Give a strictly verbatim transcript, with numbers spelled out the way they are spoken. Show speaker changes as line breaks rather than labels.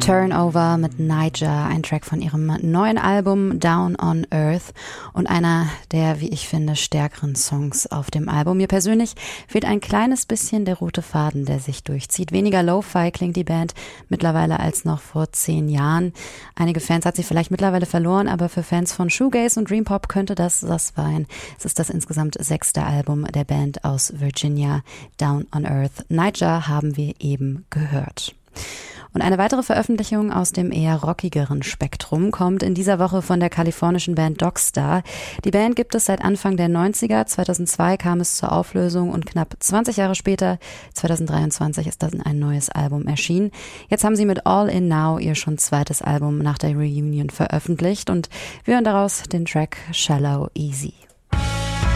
Turnover mit Niger, ein Track von ihrem neuen Album Down on Earth und einer der, wie ich finde, stärkeren Songs auf dem Album. Mir persönlich fehlt ein kleines bisschen der rote Faden, der sich durchzieht. Weniger Lo-Fi klingt die Band mittlerweile als noch vor zehn Jahren. Einige Fans hat sie vielleicht mittlerweile verloren, aber für Fans von Shoegaze und Dream Pop könnte das das sein. Es ist das insgesamt sechste Album der Band aus Virginia, Down on Earth. Niger haben wir eben gehört. Und eine weitere Veröffentlichung aus dem eher rockigeren Spektrum kommt in dieser Woche von der kalifornischen Band Dogstar. Die Band gibt es seit Anfang der neunziger. zweitausendzwei kam es zur Auflösung und knapp zwanzig Jahre später, zweitausenddreiundzwanzig, ist dann ein neues Album erschienen. Jetzt haben sie mit All In Now ihr schon zweites Album nach der Reunion veröffentlicht und wir hören daraus den Track Shallow Easy.